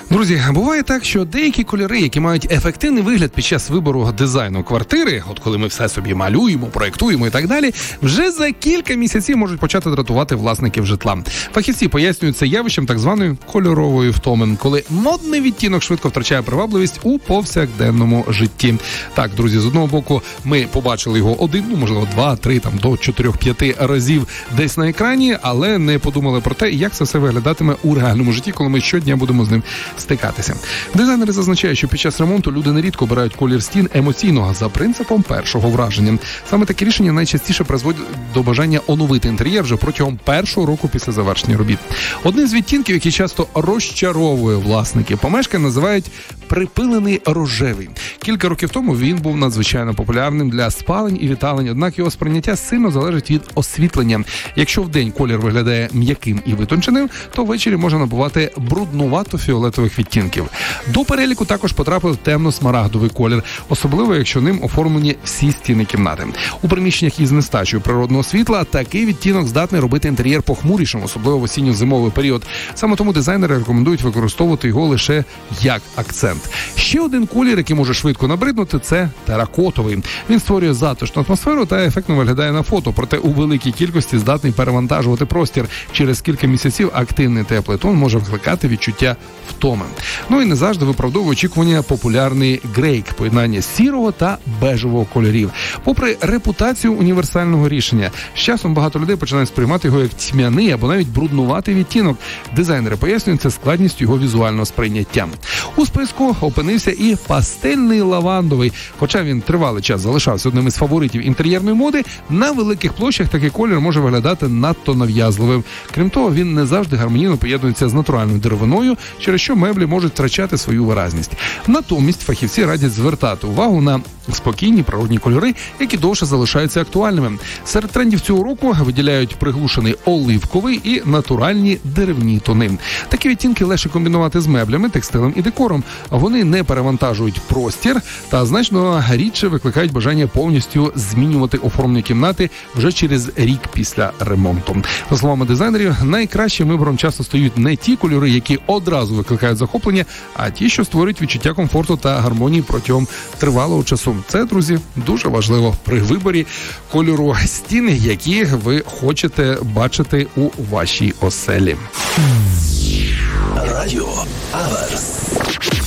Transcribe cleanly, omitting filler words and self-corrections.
Друзі, буває так, що деякі кольори, які мають ефективний вигляд під час вибору дизайну квартири, от коли ми все собі малюємо, проєктуємо і так далі, вже за кілька місяців можуть почати дратувати власників житла. Фахівці пояснюють це явищем так званої кольорової втоми, коли модний відтінок швидко втрачає привабливість у повсякденному житті. Так, друзі, з одного боку, ми побачили його один, можливо, 2, 3, до 4-5 разів десь на екрані, але не подумали про те, як це все виглядатиме у реальному житті, коли ми щодня будемо з ним стикатися. Дизайнери зазначають, що під час ремонту люди нерідко обирають колір стін емоційного за принципом першого враження. Саме таке рішення найчастіше призводить до бажання оновити інтер'єр вже протягом першого року після завершення робіт. Одним з відтінків, який часто розчаровує власників помешкань, називають припилений рожевий. Кілька років тому він був надзвичайно популярним для спалень і віталень, однак його сприйняття сильно залежить від освітлення. Якщо вдень колір виглядає м'яким і витонченим, то ввечері може набувати бруднувато-фіолетових відтінків. До переліку також потрапив темно-смарагдовий колір, особливо якщо ним оформлені всі стіни кімнати. У приміщеннях із нестачею природного світла такий відтінок здатний робити інтер'єр похмурішим, особливо в осінньо-зимовий період. Саме тому дизайнери рекомендують використовувати його лише як акцент. Ще один колір, який може швидко набриднути, це теракотовий. Він створює затишну атмосферу та ефектно виглядає на фото, проте у великій кількості здатний перевантажувати простір. Через кілька місяців активний теплий тон може викликати відчуття втоми. І не завжди виправдовує очікування популярний грейк, поєднання сірого та бежевого кольорів. Попри репутацію універсального рішення, з часом багато людей починають сприймати його як тьмяний або навіть бруднуватий відтінок. Дизайнери пояснюють це складністю його візуального сприйняття. У списку опинився і пастельний лавандовий. Хоча він тривалий час залишався одним із фаворитів інтер'єрної моди, на великих площах такий колір може виглядати надто нав'язливим. Крім того, він не завжди гармонійно поєднується з натуральною деревиною, через що меблі можуть втрачати свою виразність. Натомість фахівці радять звертати увагу на спокійні природні кольори, які довше залишаються актуальними. Серед трендів цього року виділяють приглушений оливковий і натуральні деревні тони. Такі відтінки легше комбінувати з меблями, текстилем і декором. Вони не перевантажують простір та значно рідше викликають бажання повністю змінювати оформлення кімнати вже через рік після ремонту. За словами дизайнерів, найкращим вибором часто стають не ті кольори, які одразу викликають захоплення, а ті, що створюють відчуття комфорту та гармонії протягом тривалого часу. Це, друзі, дуже важливо при виборі кольору стін, які ви хочете бачити у вашій оселі. Радіо Аверс.